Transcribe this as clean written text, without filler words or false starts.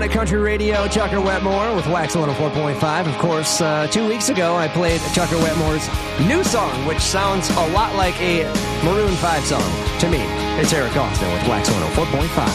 on at Country Radio. Chucker Wetmore with Wax 104.5. Of course, 2 weeks ago, I played Chucker Wetmore's new song, which sounds a lot like a Maroon 5 song to me. It's Eric Austin with Wax 104.5.